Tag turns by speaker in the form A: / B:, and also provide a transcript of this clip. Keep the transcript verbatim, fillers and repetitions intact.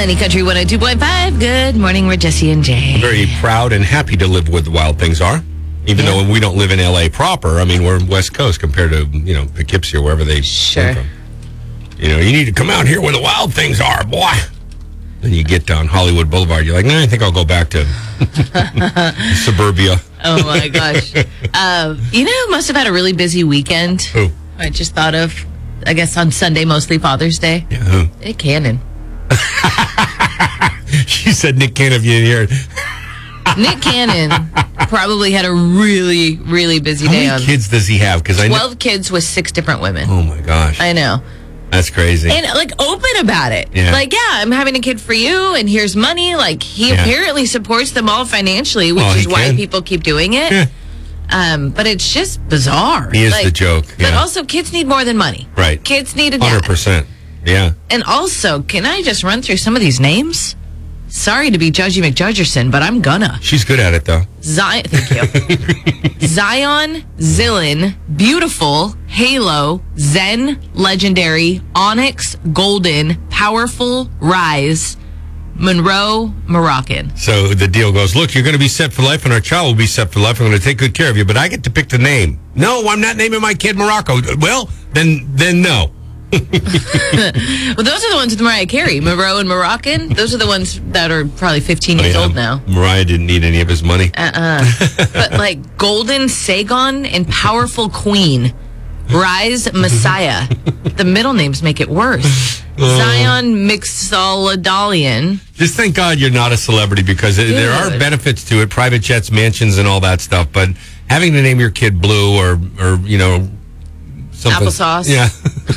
A: Money Country one oh two point five. Good morning, we're Jesse and Jay.
B: Very proud and happy to live where the wild things are. Even yeah. though we don't live in L A proper. I mean, we're West Coast compared to, you know, Poughkeepsie or wherever they
A: sure.
B: come from. You know, you need to come out here where the wild things are, boy. Then you get down Hollywood Boulevard. You're like, no, nah, I think I'll go back to suburbia.
A: Oh, my gosh. uh, you know who must have had a really busy weekend?
B: Who?
A: I just thought of, I guess on Sunday, mostly Father's Day.
B: Yeah, who?
A: Nick Cannon.
B: She said Nick Cannon, if you didn't hear it.
A: Nick Cannon probably had a really, really busy
B: How
A: day.
B: How many
A: on
B: kids does he have? Because I know
A: twelve kids with six different women.
B: Oh, my gosh.
A: I know.
B: That's crazy.
A: And, like, open about it.
B: Yeah.
A: Like, yeah, I'm having a kid for you, and here's money. Like, he
B: yeah.
A: apparently supports them all financially, which
B: well,
A: is why
B: can.
A: people keep doing it.
B: Yeah.
A: Um, but it's just bizarre.
B: He is
A: like,
B: the joke. Yeah.
A: But also, kids need more than money.
B: Right.
A: Kids need a dad.
B: one hundred percent. Yeah.
A: And also, can I just run through some of these names? Sorry to be Judgy McJudgerson, but I'm gonna.
B: She's good at it, though.
A: Zion, thank you. Zion, Zillin, Beautiful, Halo, Zen, Legendary, Onyx, Golden, Powerful, Rise, Monroe, Moroccan.
B: So the deal goes, look, you're going to be set for life, and our child will be set for life. I'm going to take good care of you, but I get to pick the name. No, I'm not naming my kid Morocco. Well, then, then no.
A: Well, those are the ones with Mariah Carey, Monroe and Moroccan. Those are the ones that are probably fifteen years oh, yeah. old now.
B: Mariah didn't need any of his money.
A: Uh-uh. But like Golden Sagon and Powerful Queen, Rise Messiah. The middle names make it worse. Uh, Zion Mixolydian.
B: Just thank God you're not a celebrity, because Dude. there are benefits to it, private jets, mansions, and all that stuff. But having to name your kid Blue or, or you know, something.
A: Applesauce.
B: Yeah.